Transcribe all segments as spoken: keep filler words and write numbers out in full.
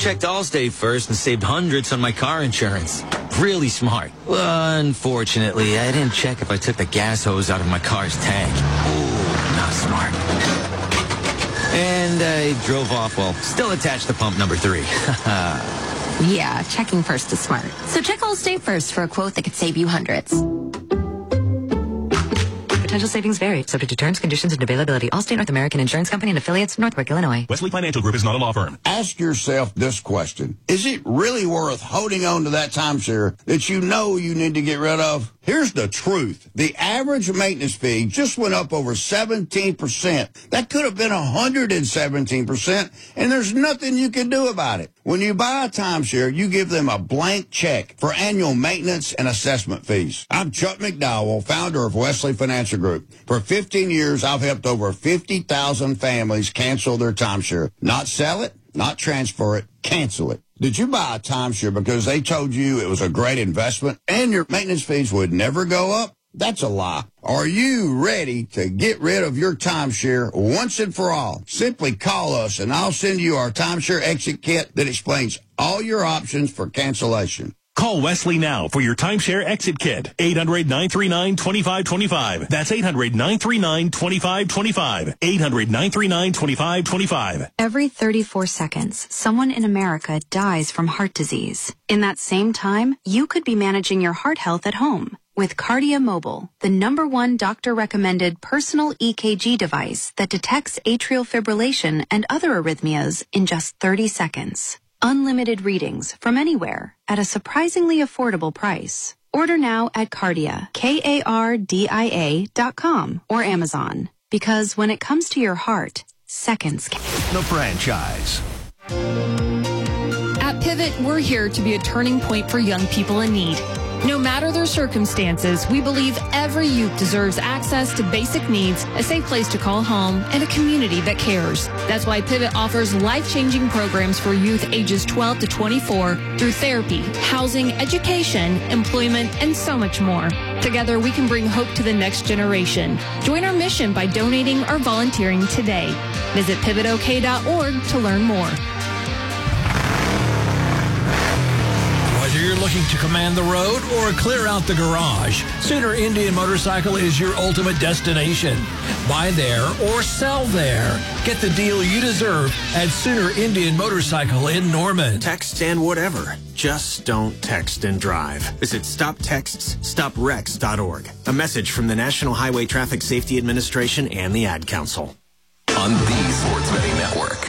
checked Allstate first and saved hundreds on my car insurance. Really smart. Well, unfortunately, I didn't check if I took the gas hose out of my car's tank. Ooh, not smart. And I drove off while still attached to pump number three. Yeah, checking first is smart. So check Allstate first for a quote that could save you hundreds. Potential savings vary, subject to terms, conditions, and availability. Allstate North American Insurance Company and affiliates, Northbrook, Illinois. Wesley Financial Group is not a law firm. Ask yourself this question. Is it really worth holding on to that timeshare that you know you need to get rid of? Here's the truth. The average maintenance fee just went up over seventeen percent. That could have been one hundred seventeen percent, and there's nothing you can do about it. When you buy a timeshare, you give them a blank check for annual maintenance and assessment fees. I'm Chuck McDowell, founder of Wesley Financial Group. For fifteen years, I've helped over fifty thousand families cancel their timeshare. Not sell it, not transfer it, cancel it. Did you buy a timeshare because they told you it was a great investment and your maintenance fees would never go up? That's a lie. Are you ready to get rid of your timeshare once and for all? Simply call us and I'll send you our timeshare exit kit that explains all your options for cancellation. Call Wesley now for your timeshare exit kit. eight hundred, nine three nine, two five two five. That's eight hundred, nine three nine, two five two five. eight hundred, nine three nine, two five two five. Every thirty-four seconds, someone in America dies from heart disease. In that same time, you could be managing your heart health at home with Cardia Mobile, the number one doctor-recommended personal E K G device that detects atrial fibrillation and other arrhythmias in just thirty seconds. Unlimited readings from anywhere at a surprisingly affordable price. Order now at Cardia, K A R D I A dot com or Amazon. Because when it comes to your heart, seconds count. The franchise. At Pivot, we're here to be a turning point for young people in need. No matter their circumstances, we believe every youth deserves access to basic needs, a safe place to call home, and a community that cares. That's why Pivot offers life-changing programs for youth ages twelve to twenty-four through therapy, housing, education, employment, and so much more. Together, we can bring hope to the next generation. Join our mission by donating or volunteering today. Visit pivot o k dot org to learn more. Whether you're looking to command the road or clear out the garage, Sooner Indian Motorcycle is your ultimate destination. Buy there or sell there. Get the deal you deserve at Sooner Indian Motorcycle in Norman. Text and whatever. Just don't text and drive. Visit stop texts stop wrecks dot org. A message from the National Highway Traffic Safety Administration and the Ad Council. On the Sports Betting Network.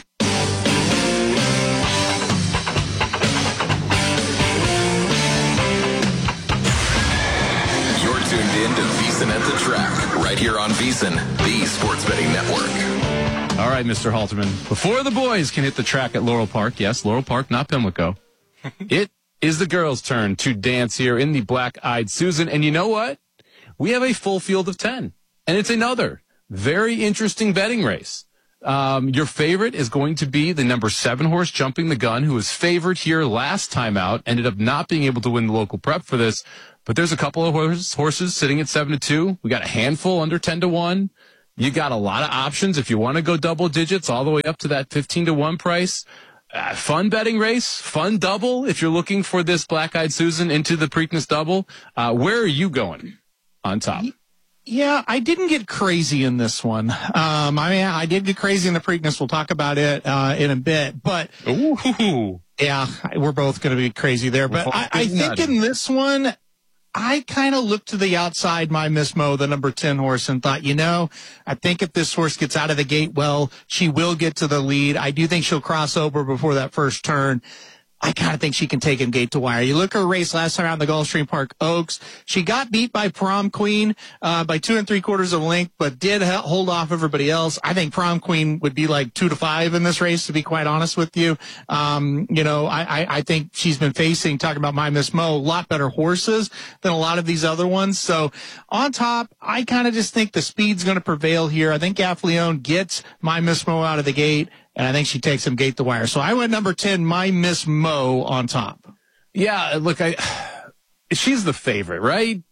Tuned in to VEASAN at the Track, right here on VEASAN, the Sports Betting Network. All right, Mister Halterman. Before the boys can hit the track at Laurel Park, yes, Laurel Park, not Pimlico, it is the girls' turn to dance here in the Black-Eyed Susan. And you know what? We have a full field of ten. And it's another very interesting betting race. Um, your favorite is going to be the number seven horse, Jumping the Gun, who was favored here last time out, ended up not being able to win the local prep for this. But there's a couple of horses, horses sitting at seven to two. We got a handful under ten to one. You got a lot of options if you want to go double digits all the way up to that fifteen to one price. Uh, fun betting race, fun double if you're looking for this Black-Eyed Susan into the Preakness double. Uh, where are you going on top? Yeah, I didn't get crazy in this one. Um, I mean, I did get crazy in the Preakness. We'll talk about it uh, in a bit. But Ooh. yeah, we're both going to be crazy there. But I, I think in this one, I kind of looked to the outside, My Miss Mo, the number ten horse, and thought, you know, I think if this horse gets out of the gate well, she will get to the lead. I do think she'll cross over before that first turn. I kind of think she can take him gate to wire. You look at her race last time around the Gulfstream Park Oaks. She got beat by Prom Queen uh, by two and three quarters of a length, but did ha- hold off everybody else. I think Prom Queen would be like two to five in this race, to be quite honest with you. Um, you know, I, I, I think she's been facing, talking about My Miss Mo, a lot better horses than a lot of these other ones. So on top, I kind of just think the speed's going to prevail here. I think Gaffleone gets My Miss Mo out of the gate, and I think she takes him gate to wire. So I went number ten, My Miss Mo, on top. Yeah, look, I she's the favorite, right?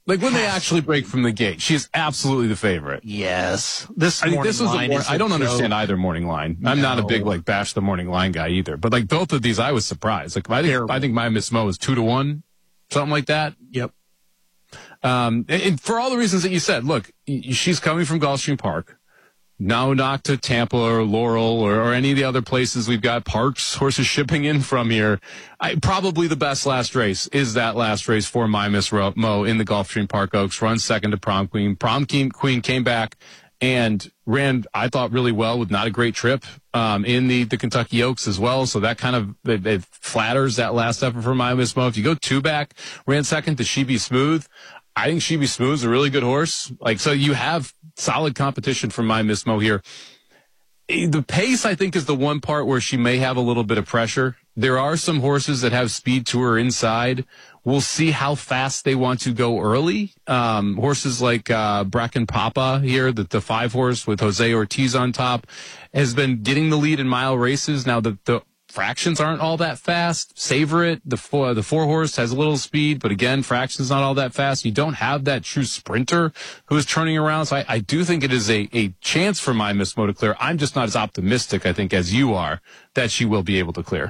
Like when they actually break from the gate, she is absolutely the favorite. Yes. This I think morning this was line a, is I don't a understand joke. either morning line. I'm not a big like bash the morning line guy either. But like both of these, I was surprised. Like I think Terrible. I think my Miss Mo is two to one, something like that. Yep. Um, and, and for all the reasons that you said, look, y- she's coming from Gulfstream Park. No knock to Tampa or Laurel or, or any of the other places we've got parks, horses shipping in from here. I, probably the best last race is that last race for My Miss Ro- Mo in the Gulfstream Park Oaks. Runs second to Prom Queen. Prom Queen came back and ran, I thought, really well with not a great trip um, in the, the Kentucky Oaks as well. So that kind of it, it flatters that last effort for My Miss Mo. If you go two back, ran second to She Be Smooth. I think She Be Smooth is a really good horse. Like, so you have solid competition from My Miss Mo here. The pace, I think, is the one part where she may have a little bit of pressure. There are some horses that have speed to her inside. We'll see how fast they want to go early. Um, horses like uh, Bracken Papa here, the, the five horse with Jose Ortiz on top, has been getting the lead in mile races. Now, the, the fractions aren't all that fast. Savor It, the four, the four horse has a little speed, but again, fractions not all that fast. You don't have that true sprinter who is turning around. So I, I do think it is a, a chance for My Miss Mo to clear. I'm just not as optimistic, I think, as you are that she will be able to clear.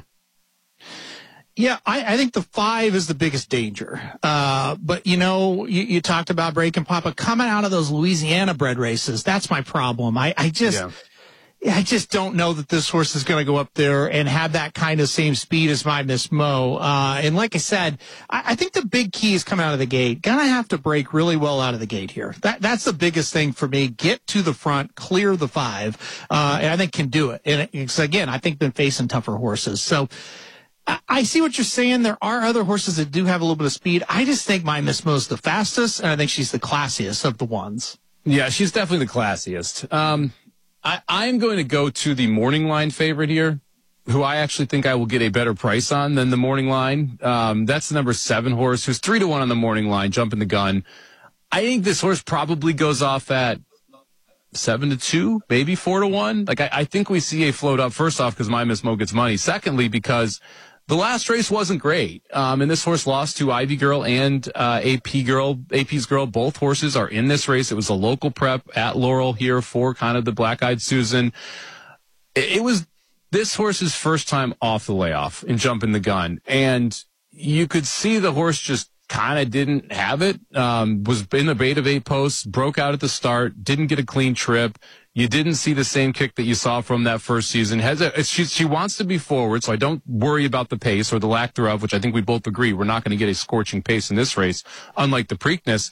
Yeah, I, I think the five is the biggest danger. Uh, but, you know, you, you talked about Bracken Papa coming out of those Louisiana bred races. That's my problem. I, I just... Yeah. I just don't know that this horse is going to go up there and have that kind of same speed as My Miss Mo. Uh, and like I said, I, I think the big key is coming out of the gate. Gonna have to break really well out of the gate here. That that's the biggest thing for me. Get to the front, clear the five, uh, and I think can do it. And it's, again, I think been facing tougher horses. So I, I see what you're saying. There are other horses that do have a little bit of speed. I just think My Miss Mo is the fastest, and I think she's the classiest of the ones. Yeah, she's definitely the classiest. Um, I, I'm going to go to the morning line favorite here, who I actually think I will get a better price on than the morning line. Um, that's the number seven horse, who's three to one on the morning line, jumping the gun. I think this horse probably goes off at seven to two, maybe four to one. Like I, I think we see a float up. First off, because My Miss Mo gets money. Secondly, because the last race wasn't great. Um, and this horse lost to Ivy Girl and uh, A P Girl. A P's Girl, both horses are in this race. It was a local prep at Laurel here for kind of the Black-Eyed Susan. It, it was this horse's first time off the layoff and jumping the gun. And you could see the horse just kind of didn't have it, um, was in the bait of eight posts, broke out at the start, didn't get a clean trip. You didn't see the same kick that you saw from that first season. Has a, she, she wants to be forward, so I don't worry about the pace or the lack thereof, which I think we both agree we're not going to get a scorching pace in this race, unlike the Preakness.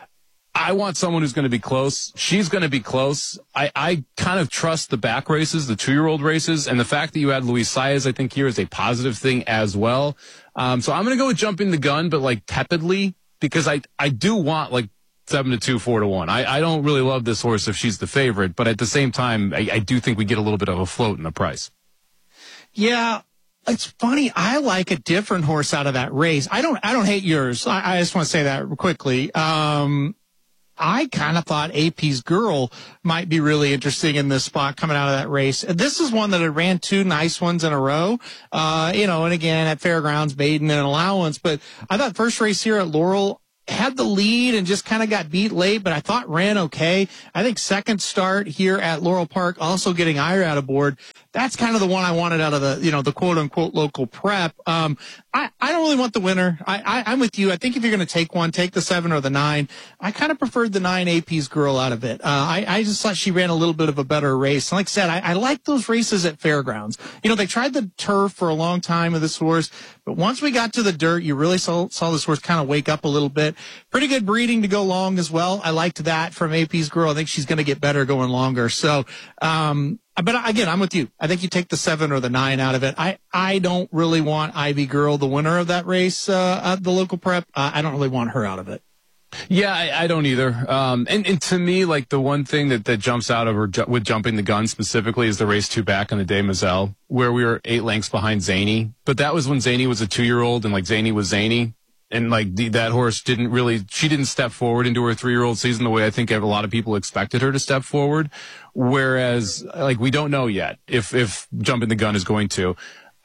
I want someone who's going to be close. She's going to be close. I, I kind of trust the back races, the two-year-old races, and the fact that you had Luis Saez, I think, here is a positive thing as well. Um, so I'm going to go with jumping the gun, but like tepidly, because I, I do want like seven to two, four to one. I, I don't really love this horse if she's the favorite, but at the same time, I, I do think we get a little bit of a float in the price. Yeah. It's funny. I like a different horse out of that race. I don't, I don't hate yours. I, I just want to say that quickly. Um, I kind of thought A P's Girl might be really interesting in this spot coming out of that race. This is one that had ran two nice ones in a row, uh, you know, and again at Fairgrounds, maiden and allowance. But I thought first race here at Laurel had the lead and just kind of got beat late, but I thought ran okay. I think second start here at Laurel Park, also getting Ira out of board. That's kind of the one I wanted out of the, you know, the quote unquote local prep. Um, I, I don't really want the winner. I, I, I'm with you. I think if you're going to take one, take the seven or the nine. I kind of preferred the nine A P's Girl out of it. Uh, I, I just thought she ran a little bit of a better race. And like I said, I, I like those races at Fairgrounds. You know, they tried the turf for a long time with this horse, but once we got to the dirt, you really saw, saw this horse kind of wake up a little bit. Pretty good breeding to go long as well. I liked that from A P's Girl. I think she's going to get better going longer. So, um, but again, I'm with you. I think you take the seven or the nine out of it. I, I don't really want Ivy Girl, the winner of that race, uh, at the local prep. Uh, I don't really want her out of it. Yeah, I, I don't either. Um, and, and to me, like the one thing that, that jumps out of her ju- with jumping the gun specifically is the race two back on the Des Moselle, where we were eight lengths behind Zany. But that was when Zany was a two-year-old and like Zany was Zany. And like the, that horse didn't really, she didn't step forward into her three-year-old season the way I think a lot of people expected her to step forward. Whereas like we don't know yet if, if jumping the gun is going to.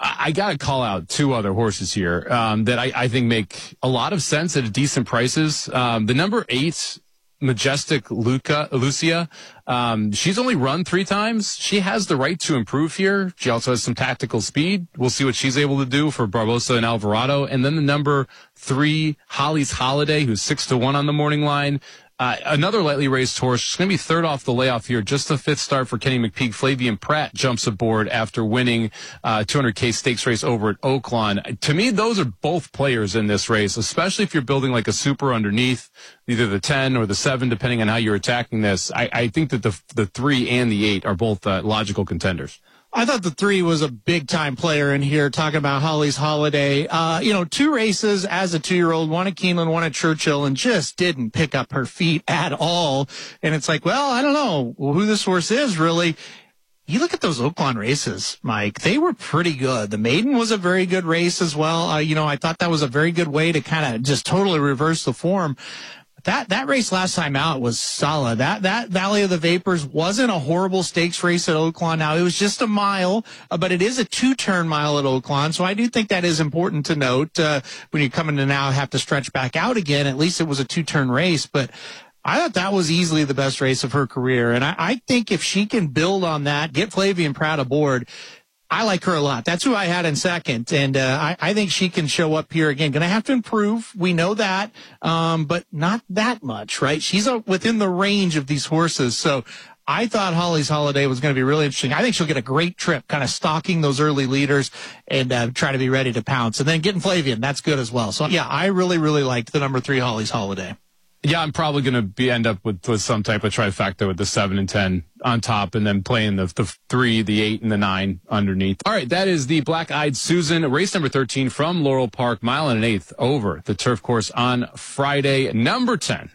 I, I got to call out two other horses here um, that I, I think make a lot of sense at decent prices. Um, the number eight, Majestic Luca, Lucia, um, she's only run three times. She has the right to improve here. She also has some tactical speed. We'll see what she's able to do for Barbosa and Alvarado. And then the number three, Holly's Holiday, who's six to one on the morning line. Uh, another lightly raced horse. She's going to be third off the layoff here. Just the fifth start for Kenny McPeak. Flavian Pratt jumps aboard after winning uh two hundred K stakes race over at Oaklawn. To me, those are both players in this race, especially if you're building like a super underneath, either the ten or the seven, depending on how you're attacking this. I, I think that the the three and the eight are both uh, logical contenders. I thought the three was a big-time player in here, talking about Holly's Holiday. Uh, you know, two races as a two-year-old, one at Keeneland, one at Churchill, and just didn't pick up her feet at all. And it's like, well, I don't know who this horse is, really. You look at those Oaklawn races, Mike, they were pretty good. The Maiden was a very good race as well. Uh, you know, I thought that was a very good way to kind of just totally reverse the form. That that race last time out was solid. That that Valley of the Vapors wasn't a horrible stakes race at Oaklawn. Now, it was just a mile, uh, but it is a two-turn mile at Oaklawn, so I do think that is important to note. Uh, when you're coming to now have to stretch back out again, at least it was a two-turn race, but I thought that was easily the best race of her career, and I, I think if she can build on that, get Flavian Pratt aboard, I like her a lot. That's who I had in second, and uh, I, I think she can show up here again. Going to have to improve. We know that, um, but not that much, right? She's uh, within the range of these horses, so I thought Holly's Holiday was going to be really interesting. I think she'll get a great trip, kind of stalking those early leaders and uh, try to be ready to pounce. And then getting Flavian, that's good as well. So, yeah, I really, really liked the number three Holly's Holiday. Yeah, I'm probably going to be end up with, with some type of trifecta with the seven and ten on top, and then playing the the three, the eight, and the nine underneath. All right, that is the Black Eyed Susan, race number thirteen from Laurel Park, mile and an eighth over the turf course on Friday. Number ten,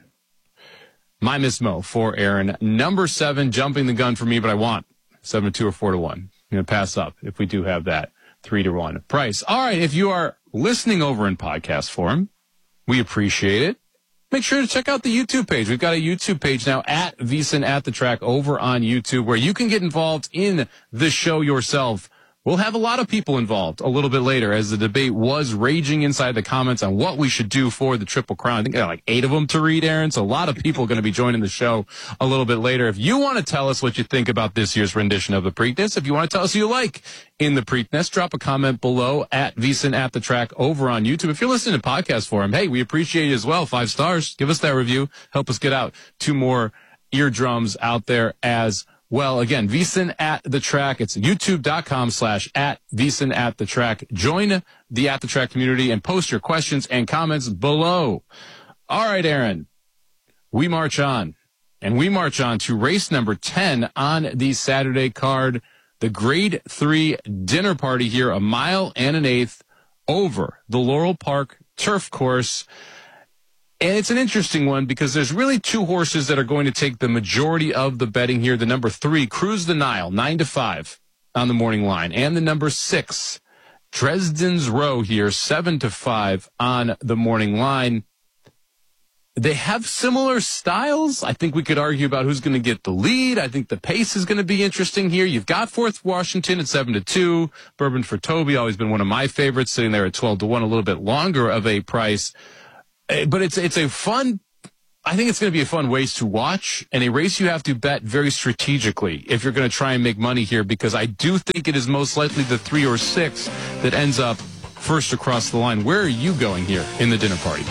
My Miss Mo for Aaron. Number seven, jumping the gun for me, but I want seven to two or four to one. I'm going to pass up if we do have that three to one price. All right, if you are listening over in podcast form, we appreciate it. Make sure to check out the YouTube page. We've got a YouTube page now at VSiN at the Track over on YouTube, where you can get involved in the show yourself. We'll have a lot of people involved a little bit later, as the debate was raging inside the comments on what we should do for the Triple Crown. I think I got like eight of them to read, Aaron. So a lot of people are going to be joining the show a little bit later. If you want to tell us what you think about this year's rendition of the Preakness, if you want to tell us who you like in the Preakness, drop a comment below at VSiN at the Track over on YouTube. If you're listening to podcast forum, hey, we appreciate you as well. Five stars. Give us that review. Help us get out two more eardrums out there as well. Again, VSiN at the Track. It's youtube.com slash at VSiN at the Track. Join the At the Track community and post your questions and comments below. All right, Aaron, we march on, and we march on to race number ten on the Saturday card, the grade three dinner party here, a mile and an eighth over the Laurel Park turf course. And it's an interesting one because there's really two horses that are going to take the majority of the betting here. The number three, Cruise the Nile, nine to five on the morning line. And the number six, Dresden's Row here, seven to five on the morning line. They have similar styles. I think we could argue about who's going to get the lead. I think the pace is going to be interesting here. You've got Fourth Washington at seven to two. Bourbon for Toby, always been one of my favorites, sitting there at twelve to one, a little bit longer of a price. But it's it's a fun, I think it's going to be a fun race to watch, and a race you have to bet very strategically if you're going to try and make money here, because I do think it is most likely the three or six that ends up first across the line. Where are you going here in the dinner party?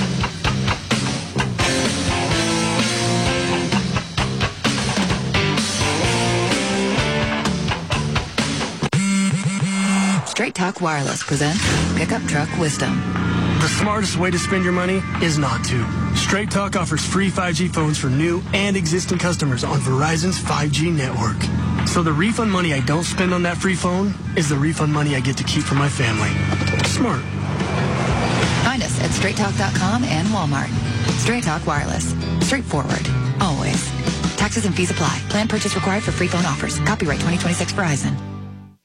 Straight Talk Wireless presents Pickup Truck Wisdom. The smartest way to spend your money is not to. Straight Talk offers free five G phones for new and existing customers on Verizon's five G network. So the refund money I don't spend on that free phone is the refund money I get to keep for my family. Smart. Find us at straight talk dot com and Walmart. Straight Talk Wireless. Straightforward. Always. Taxes and fees apply. Plan purchase required for free phone offers. Copyright twenty twenty-six Verizon.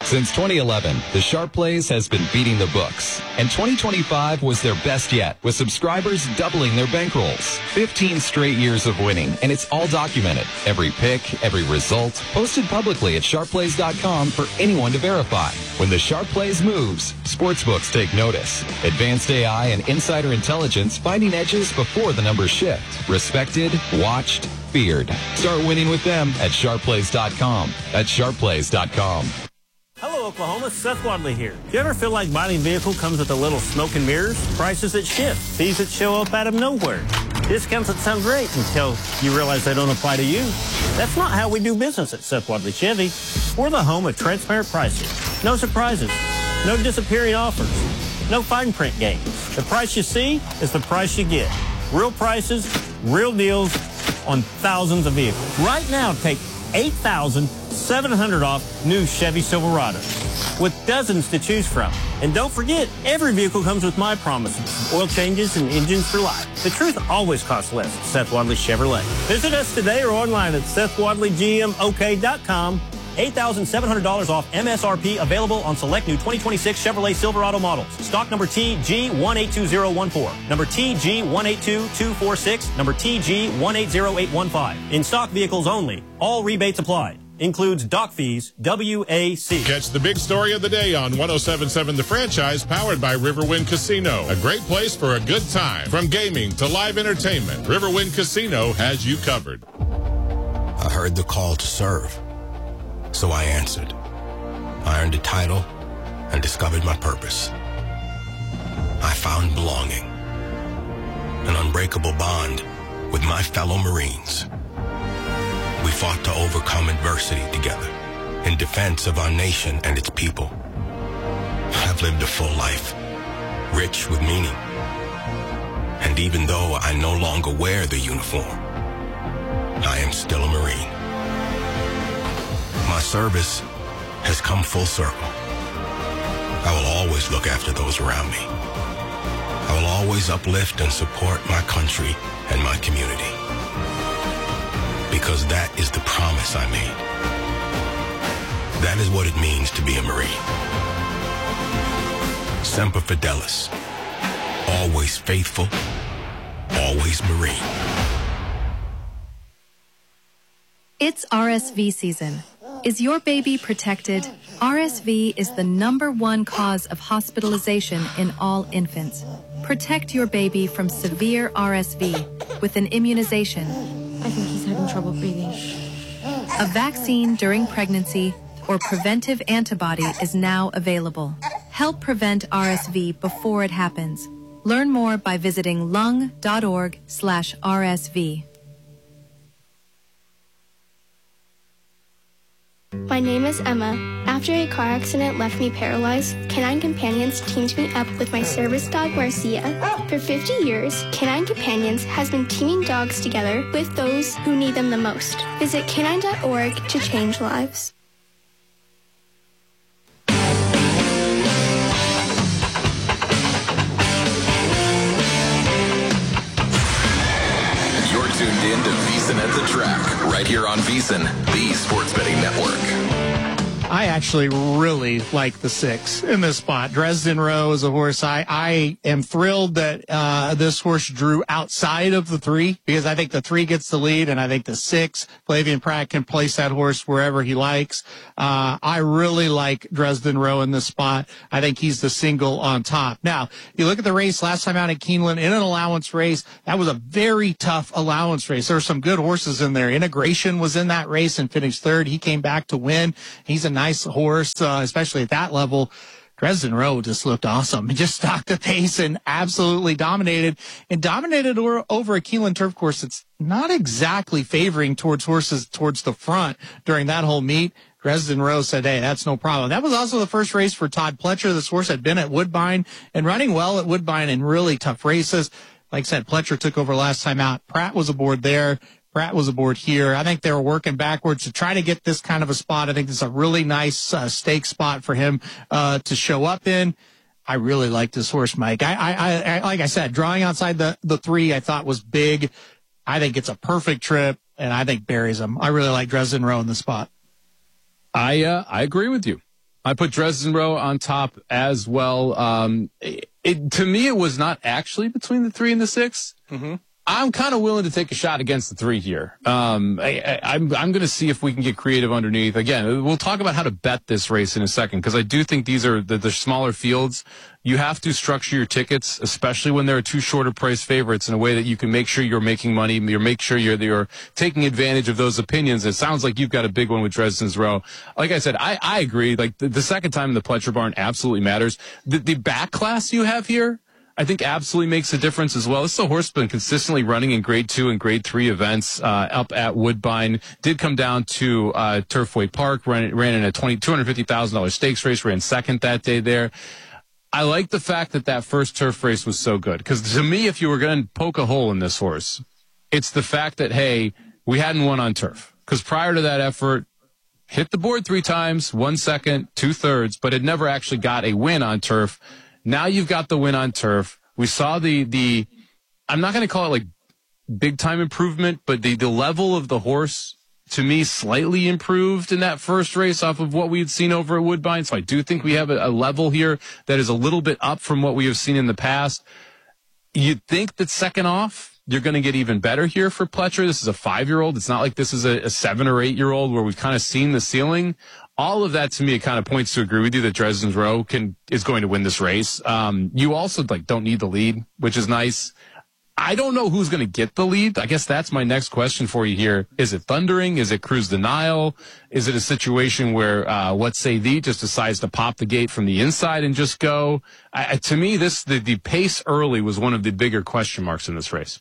Since twenty eleven, the Sharp Plays has been beating the books, and twenty twenty-five was their best yet, with subscribers doubling their bankrolls. fifteen straight years of winning, and it's all documented. Every pick, every result, posted publicly at sharp plays dot com for anyone to verify. When the Sharp Plays moves, sportsbooks take notice. Advanced A I and insider intelligence finding edges before the numbers shift. Respected, watched, feared. Start winning with them at sharp plays dot com. That's sharp plays dot com. Hello, Oklahoma. Seth Wadley here. Do you ever feel like buying a vehicle comes with a little smoke and mirrors? Prices that shift, fees that show up out of nowhere, discounts that sound great until you realize they don't apply to you. That's not how we do business at Seth Wadley Chevy. We're the home of transparent pricing. No surprises. No disappearing offers. No fine print games. The price you see is the price you get. Real prices, real deals on thousands of vehicles. Right now, take eight thousand seven hundred dollars off new Chevy Silverados with dozens to choose from. And don't forget, every vehicle comes with my promises, oil changes and engines for life. The truth always costs less at Seth Wadley Chevrolet. Visit us today or online at seth wadley g m o k dot com. eight thousand seven hundred dollars off M S R P available on select new twenty twenty-six Chevrolet Silverado models. Stock number T G one eight two zero one four, number T G one eight two two four six, number T G one eight zero eight one five. In stock vehicles only. All rebates applied. Includes dock fees, W A C. Catch the big story of the day on one oh seven point seven The Franchise, powered by Riverwind Casino. A great place for a good time. From gaming to live entertainment, Riverwind Casino has you covered. I heard the call to serve, so I answered. I earned a title and discovered my purpose. I found belonging, an unbreakable bond with my fellow Marines. We fought to overcome adversity together in defense of our nation and its people. I've lived a full life, rich with meaning. And even though I no longer wear the uniform, I am still a Marine. My service has come full circle. I will always look after those around me. I will always uplift and support my country and my community. Because that is the promise I made. That is what it means to be a Marine. Semper Fidelis. Always faithful. Always Marine. It's R S V season. Is your baby protected? R S V is the number one cause of hospitalization in all infants. Protect your baby from severe R S V with an immunization. I think he's having trouble breathing. A vaccine during pregnancy or preventive antibody is now available. Help prevent R S V before it happens. Learn more by visiting lung.org slash RSV. My name is Emma. After a car accident left me paralyzed, Canine Companions teamed me up with my service dog, Marcia. For fifty years, Canine Companions has been teaming dogs together with those who need them the most. Visit canine dot org to change lives. You're tuned in to VEASAN at the Track, right here on VEASAN, the Sports Betting Network. I actually really like the six in this spot. Dresden Rowe is a horse. I, I am thrilled that uh, this horse drew outside of the three, because I think the three gets the lead, and I think the six, Flavian Pratt, can place that horse wherever he likes. Uh, I really like Dresden Rowe in this spot. I think he's the single on top. Now, you look at the race last time out at Keeneland in an allowance race. That was a very tough allowance race. There were some good horses in there. Integration was in that race and finished third. He came back to win. He's a nice horse, uh, especially at that level. Dresden Rowe just looked awesome. He just stalked the pace and absolutely dominated, and dominated or, over a Keeneland turf course that's not exactly favoring towards horses towards the front during that whole meet. Dresden Rowe said, hey, that's no problem. That was also the first race for Todd Pletcher. This horse had been at Woodbine and running well at Woodbine in really tough races. Like I said, Pletcher took over last time out. Pratt was aboard there. Pratt was aboard here. I think they were working backwards to try to get this kind of a spot. I think this is a really nice uh, stake spot for him uh, to show up in. I really like this horse, Mike. I, I, I, like I said, drawing outside the, the three I thought was big. I think it's a perfect trip, and I think buries him. I really like Dresden Rowe in the spot. I, uh, I agree with you. I put Dresden Row on top as well. Um, it, it, to me, it was not actually between the three and the six. Mm-hmm. I'm kind of willing to take a shot against the three here. Um, I, I, I'm, I'm going to see if we can get creative underneath. Again, we'll talk about how to bet this race in a second, because I do think these are the, the smaller fields. You have to structure your tickets, especially when there are two shorter price favorites, in a way that you can make sure you're making money. You're make sure you're, you're taking advantage of those opinions. It sounds like you've got a big one with Dresden's Row. Like I said, I, I agree. Like the, the second time in the Pletcher Barn absolutely matters. The, the back class you have here, I think absolutely makes a difference as well. This is a horse been consistently running in grade two and grade three events, uh, up at Woodbine. Did come down to, uh, Turfway Park, ran, ran in a twenty, two hundred fifty thousand dollars stakes race, ran second that day there. I like the fact that that first turf race was so good, because to me, if you were going to poke a hole in this horse, it's the fact that, hey, we hadn't won on turf. Because prior to that effort, hit the board three times, one second, two thirds, but it never actually got a win on turf. Now you've got the win on turf. We saw the, the I'm not going to call it like big time improvement, but the, the level of the horse, to me, slightly improved in that first race off of what we had seen over at Woodbine. So I do think we have a, a level here that is a little bit up from what we have seen in the past. You'd think that second off, you're going to get even better here for Pletcher. This is a five-year-old. It's not like this is a, a seven or eight-year-old where we've kind of seen the ceiling. All of that, to me, it kind of points to agree with you that Dresden's Row can is going to win this race. Um, you also like don't need the lead, which is nice. I don't know who's going to get the lead. I guess that's my next question for you here. Is it Thundering? Is it Cruise the Nile? Is it a situation where uh, What Say Thee just decides to pop the gate from the inside and just go? I, to me, this the, the pace early was one of the bigger question marks in this race.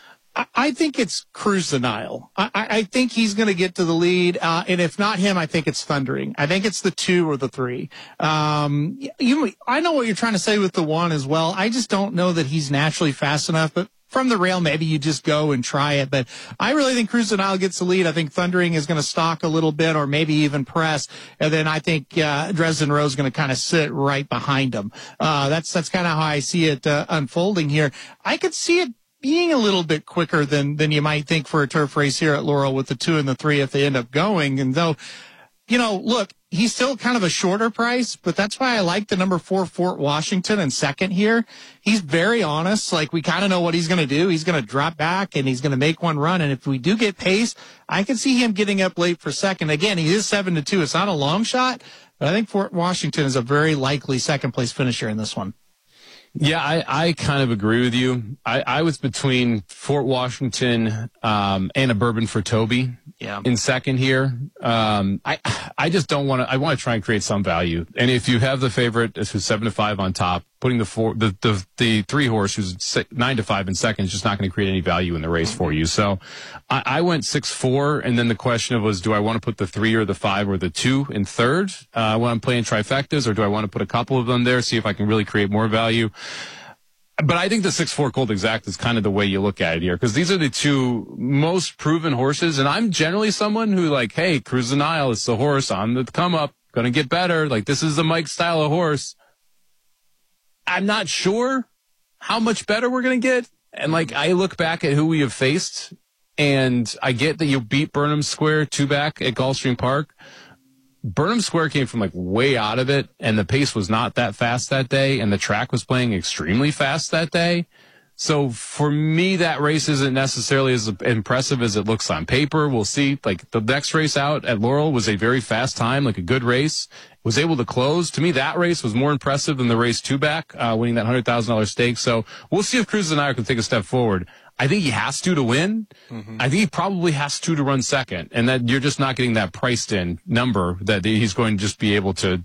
I think it's Cruise the Nile. I, I think he's going to get to the lead, uh, and if not him, I think it's Thundering. I think it's the two or the three. Um, you, I know what you're trying to say with the one as well. I just don't know that he's naturally fast enough, but from the rail, maybe you just go and try it. But I really think Cruise the Nile gets the lead. I think Thundering is going to stalk a little bit or maybe even press. And then I think uh, Dresden Row is going to kind of sit right behind him. Uh, that's that's kind of how I see it uh, unfolding here. I could see it being a little bit quicker than than you might think for a turf race here at Laurel with the two and the three if they end up going. And though, you know, look, he's still kind of a shorter price, but that's why I like the number four Fort Washington in second here. He's very honest. Like, we kind of know what he's going to do. He's going to drop back and he's going to make one run. And if we do get pace, I can see him getting up late for second. Again, he is seven to two. It's not a long shot, but I think Fort Washington is a very likely second place finisher in this one. Yeah, I, I kind of agree with you. I, I was between Fort Washington um, and a Bourbon for Toby yeah. in second here. Um, I I just don't want to. I want to try and create some value. And if you have the favorite who's seven to five on top, putting the four the the, the three horse who's six, nine to five in second is just not going to create any value in the race for you. So I, I went six four, and then the question was, do I want to put the three or the five or the two in third uh, when I'm playing trifectas, or do I want to put a couple of them there, see if I can really create more value? But I think the six four Cold Exact is kind of the way you look at it here, because these are the two most proven horses. And I'm generally someone who, like, hey, Cruise the Nile, it's the horse on the come up, going to get better. Like, this is the Mike style of horse. I'm not sure how much better we're going to get. And, like, I look back at who we have faced, and I get that you beat Burnham Square two back at Gulfstream Park. Burnham Square came from like way out of it, and the pace was not that fast that day, and the track was playing extremely fast that day. So for me, that race isn't necessarily as impressive as it looks on paper. We'll see. Like, the next race out at Laurel was a very fast time, like a good race. Was able to close. To me, that race was more impressive than the race two back, uh, winning that one hundred thousand dollars stake. So we'll see if Cruz and I can take a step forward. I think he has to to win. Mm-hmm. I think he probably has to to run second, and that you're just not getting that priced in number that he's going to just be able to